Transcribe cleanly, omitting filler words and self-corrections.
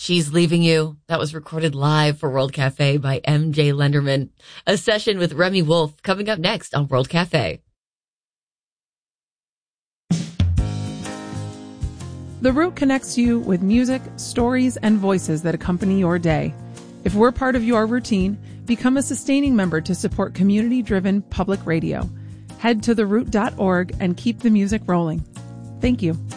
She's Leaving You. That was recorded live for World Cafe by MJ Lenderman. A session with Remy Wolf coming up next on World Cafe. The Root connects you with music, stories, and voices that accompany your day. If we're part of your routine, become a sustaining member to support community-driven public radio. Head to theroot.org and keep the music rolling. Thank you.